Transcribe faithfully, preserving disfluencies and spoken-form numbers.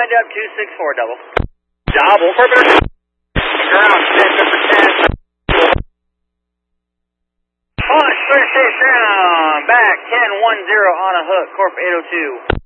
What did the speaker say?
wind up two six four double. Double for better. Ground, ten for ten. On a straight station, back ten one zero on a hook, Corp eight oh two.